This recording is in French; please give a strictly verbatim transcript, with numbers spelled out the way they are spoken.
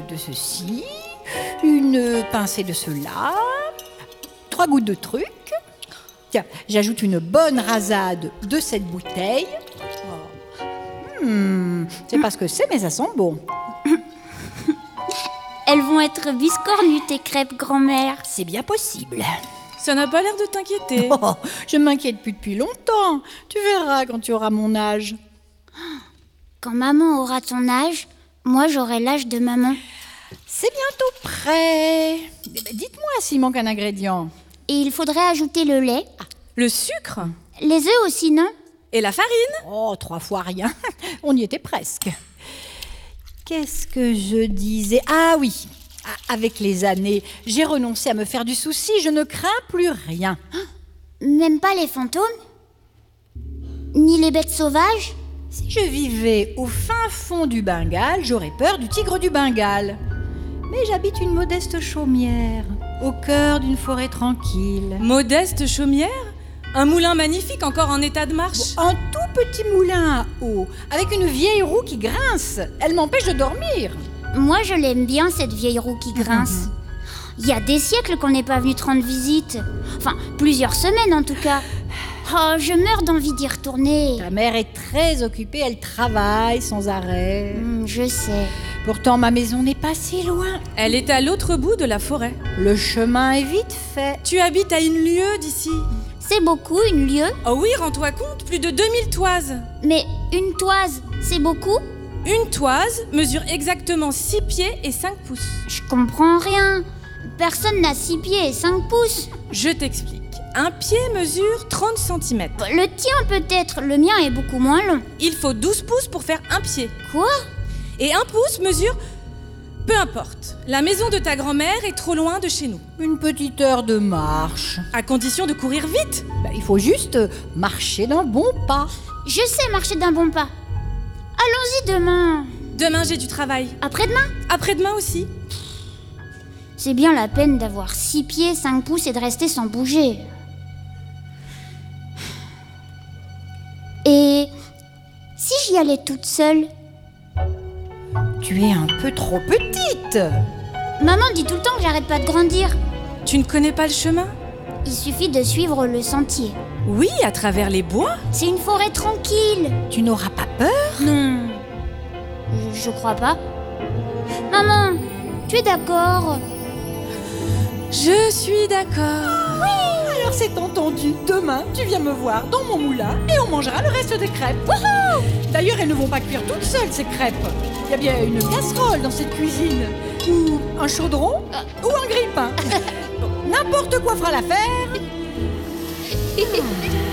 gouttes de ceci, une pincée de cela, trois gouttes de truc. Tiens, j'ajoute une bonne rasade de cette bouteille. Hmm, je sais pas ce que c'est, mais ça sent bon. Elles vont être biscornues, tes crêpes, grand-mère. C'est bien possible. Ça n'a pas l'air de t'inquiéter. Oh, je m'inquiète plus depuis longtemps. Tu verras quand tu auras mon âge. Quand maman aura ton âge, moi j'aurai l'âge de maman. C'est bientôt prêt. Dites-moi s'il manque un ingrédient. Et il faudrait ajouter le lait. Le sucre Les œufs aussi, non? et la farine. Oh, trois fois rien. On y était presque. Qu'est-ce que je disais? Ah oui, avec les années, j'ai renoncé à me faire du souci. Je ne crains plus rien. Même pas les fantômes? Ni les bêtes sauvages? Si je vivais au fin fond du Bengale, j'aurais peur du tigre du Bengale. Mais j'habite une modeste chaumière, au cœur d'une forêt tranquille. Modeste chaumière? Un moulin magnifique encore en état de marche? Un tout petit moulin à eau, avec une vieille roue qui grince. Elle m'empêche de dormir. Moi, je l'aime bien, cette vieille roue qui grince. Il y a des siècles qu'on n'est pas venu te rendre visite. Enfin, plusieurs semaines en tout cas. Oh, je meurs d'envie d'y retourner. Ta mère est très occupée, elle travaille sans arrêt. Hmm, je sais. Pourtant, ma maison n'est pas si loin. Elle est à l'autre bout de la forêt. Le chemin est vite fait. Tu habites à une lieue d'ici. C'est beaucoup, une lieue. Oh oui, rends-toi compte, plus de deux mille toises. Mais une toise, c'est beaucoup? Une toise mesure exactement six pieds et cinq pouces. Je comprends rien. Personne n'a six pieds et cinq pouces. Je t'explique. Un pied mesure trente centimètres. Le tien peut-être, le mien est beaucoup moins long. Il faut douze pouces pour faire un pied. Quoi? Et un pouce mesure... Peu importe. La maison de ta grand-mère est trop loin de chez nous. Une petite heure de marche. À condition de courir vite. Ben, il faut juste marcher d'un bon pas. Je sais marcher d'un bon pas. Allons-y demain. Demain, j'ai du travail. Après-demain? Après-demain aussi. C'est bien la peine d'avoir six pieds, cinq pouces et de rester sans bouger. Et si j'y allais toute seule? Tu es un peu trop petite. Maman dit tout le temps que j'arrête pas de grandir. Tu ne connais pas le chemin? Il suffit de suivre le sentier. Oui, à travers les bois. C'est une forêt tranquille. Tu n'auras pas peur? Non, je, je crois pas. Maman, tu es d'accord? Je suis d'accord. Alors c'est entendu. Demain, tu viens me voir dans mon moulin et on mangera le reste des crêpes. Wouhou! D'ailleurs, elles ne vont pas cuire toutes seules, ces crêpes. Il y a bien une casserole dans cette cuisine. Ou un chaudron. Ou un grille-pain. Bon, n'importe quoi fera l'affaire.